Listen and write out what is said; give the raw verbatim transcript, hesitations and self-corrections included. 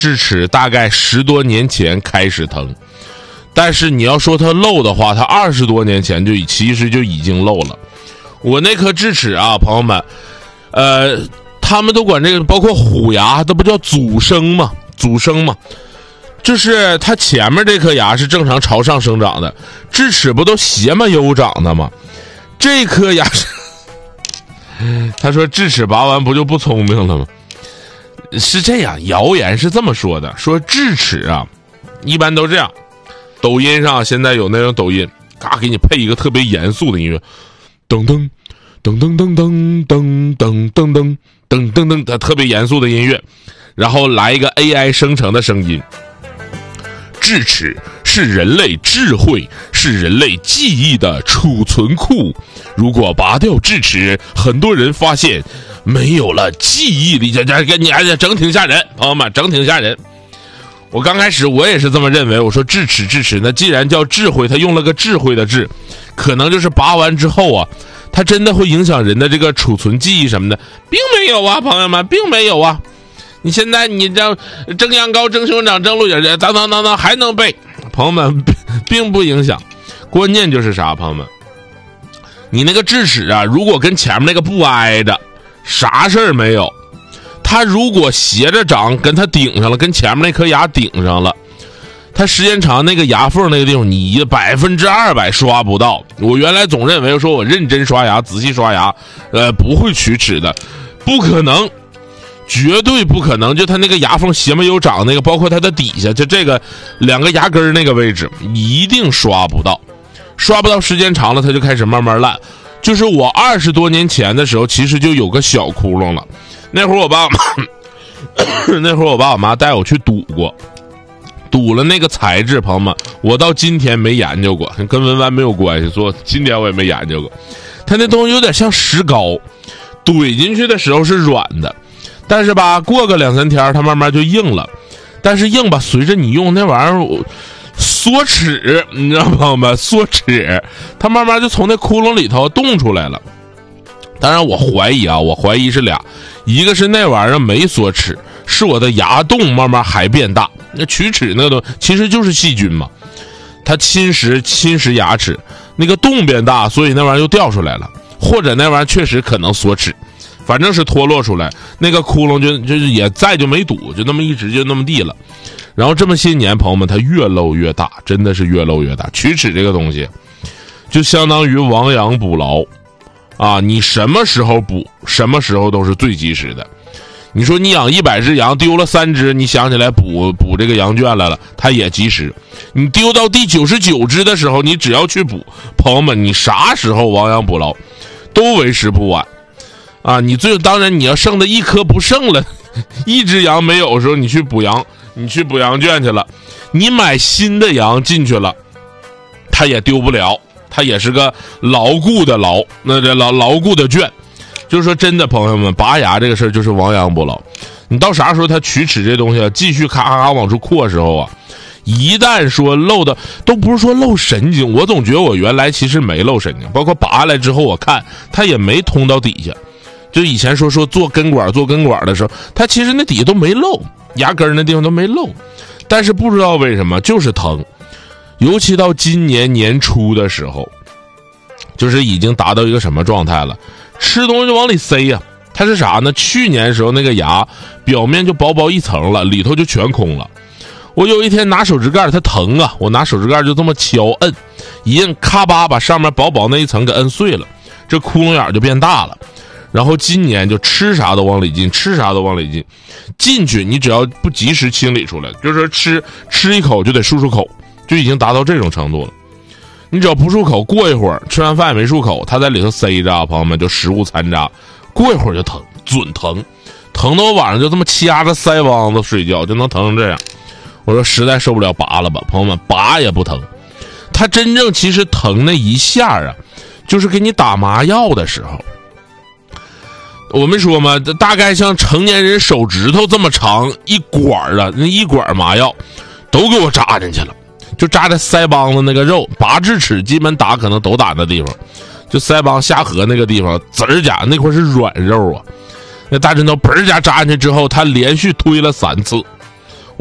智齿大概十多年前开始疼，但是你要说它漏的话，它二十多年前就其实就已经漏了。我那颗智齿啊，朋友们，呃，他们都管这个，包括虎牙，它不叫祖生吗？祖生嘛，就是它前面这颗牙是正常朝上生长的，智齿不都斜嘛悠长的吗？这颗牙是，他说智齿拔完不就不聪明了吗？是这样，谣言是这么说的，说智齿啊，一般都这样。抖音上现在有那种抖音，嘎给你配一个特别严肃的音乐，噔噔噔噔噔噔噔噔噔噔噔噔噔，它特别严肃的音乐，然后来一个 A I 生成的声音。智齿是人类智慧，是人类记忆的储存库。如果拔掉智齿，很多人发现没有了记忆力，这这你还整挺吓人，朋友们，整挺吓人。我刚开始我也是这么认为，我说智齿智齿，那既然叫智慧，他用了个智慧的智，可能就是拔完之后啊，它真的会影响人的这个储存记忆什么的，并没有啊，朋友们，并没有啊。你现在你这蒸羊羔、蒸熊掌、蒸鹿角，等等等等还能背，朋友们并不影响。关键就是啥，朋友们，你那个智齿啊，如果跟前面那个不挨着，啥事儿没有。它如果斜着长，跟它顶上了，跟前面那颗牙顶上了，它时间长那个牙缝那个地方，你百分之二百刷不到。我原来总认为说我认真刷牙、仔细刷牙，呃，不会龋齿的，不可能。绝对不可能，就它那个牙缝斜没有长那个，包括它的底下，就这个两个牙根那个位置，一定刷不到，刷不到时间长了，它就开始慢慢烂。就是我二十多年前的时候，其实就有个小窟窿了。那会儿我爸我妈，那会儿我爸我妈带我去赌过，赌了那个材质，朋友们，我到今天没研究过，跟文玩没有关系，所以今天我也没研究过。它那东西有点像石膏，怼进去的时候是软的。但是吧，过个两三天它慢慢就硬了，但是硬吧，随着你用那玩意儿缩齿，你知道朋友们，缩齿，它慢慢就从那窟窿里头洞出来了。当然我怀疑啊，我怀疑是俩，一个是那玩意儿没缩齿，是我的牙洞慢慢还变大。那龋齿那个东西其实就是细菌嘛，它侵蚀侵蚀牙齿，那个洞变大，所以那玩意儿又掉出来了，或者那玩意儿确实可能缩齿。反正是脱落出来，那个窟窿就就是也再就没堵，就那么一直就那么地了。然后这么些年，朋友们，它越漏越大，真的是越漏越大。龋齿这个东西，就相当于亡羊补牢啊！你什么时候补，什么时候都是最及时的。你说你养一百只羊，丢了三只，你想起来补补这个羊圈来了，它也及时。你丢到第九十九只的时候，你只要去补，朋友们，你啥时候亡羊补牢，都为时不晚。啊，你最当然你要剩的一颗不剩了，一只羊没有的时候，你去补羊，你去补羊圈去了，你买新的羊进去了，它也丢不了，它也是个牢固的牢，那这牢牢固的圈。就是说真的，朋友们，拔牙这个事儿就是亡羊补牢。你到啥时候它龋齿这东西啊，继续咔咔咔往出扩时候啊，一旦说漏的，都不是说漏神经，我总觉得我原来其实没漏神经，包括拔下来之后，我看它也没通到底下。就以前说说做根管做根管的时候，它其实那底下都没漏，牙根那地方都没漏，但是不知道为什么就是疼。尤其到今年年初的时候，就是已经达到一个什么状态了，吃东西就往里塞呀、啊。它是啥呢？去年时候那个牙表面就薄薄一层了，里头就全空了。我有一天拿手指盖，它疼啊，我拿手指盖就这么敲摁，一摁咔吧把上面薄薄那一层给摁碎了，这窟窿眼就变大了。然后今年就吃啥都往里进，吃啥都往里进，进去你只要不及时清理出来，就是说吃吃一口就得漱漱口，就已经达到这种程度了。你只要不漱口，过一会儿吃完饭也没漱口，它在里头塞着啊，朋友们，就食物残渣，过一会儿就疼，准疼，疼到我晚上就这么掐着腮帮子睡觉，就能疼成这样。我说实在受不了，拔了吧，朋友们，拔也不疼。它真正其实疼那一下啊，就是给你打麻药的时候。我们说嘛，大概像成年人手指头这么长一管啊，那一管麻药都给我扎进去了，就扎在腮帮子那个肉，拔智齿基本打可能都打那地方，就腮帮下颌那个地方，滋儿甲那块是软肉啊，那大针刀嘣儿家扎进去之后，他连续推了三次，